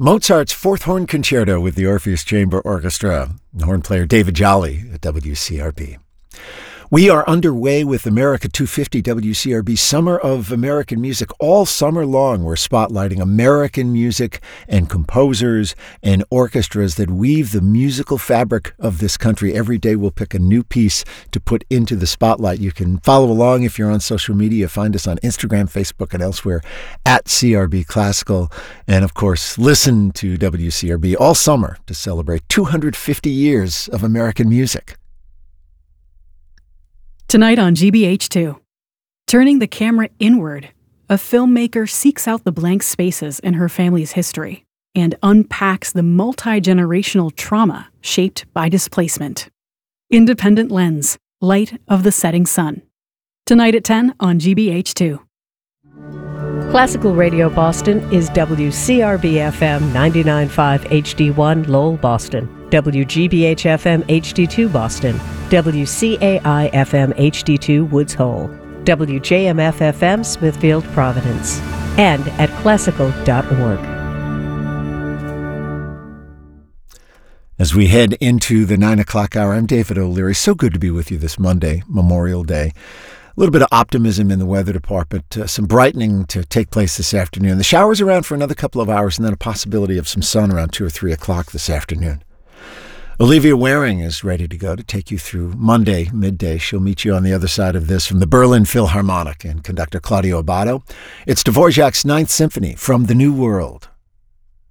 Mozart's Fourth Horn Concerto with the Orpheus Chamber Orchestra. Horn player David Jolly at WCRB. We are underway with America 250 WCRB Summer of American Music. All summer long, we're spotlighting American music and composers and orchestras that weave the musical fabric of this country. Every day we'll pick a new piece to put into the spotlight. You can follow along if you're on social media. Find us on Instagram, Facebook, and elsewhere at CRB Classical. And of course, listen to WCRB all summer to celebrate 250 years of American music. Tonight on GBH2, turning the camera inward, a filmmaker seeks out the blank spaces in her family's history and unpacks the multi-generational trauma shaped by displacement. Independent Lens, Light of the Setting Sun. Tonight at 10 on GBH2. Classical Radio Boston is WCRB-FM 99.5 HD1 Lowell, Boston, WGBH-FM HD2 Boston, WCAI-FM HD2 Woods Hole, WJMF-FM Smithfield, Providence, and at classical.org. As we head into the 9 o'clock hour, I'm David O'Leary. So good to be with you this Monday, Memorial Day. A little bit of optimism in the weather department, some brightening to take place this afternoon. The shower's around for another couple of hours, and then a possibility of some sun around 2 or 3 o'clock this afternoon. Olivia Waring is ready to go to take you through Monday midday. She'll meet you on the other side of this from the Berlin Philharmonic and conductor Claudio Abbado. It's Dvorak's Ninth Symphony from the New World.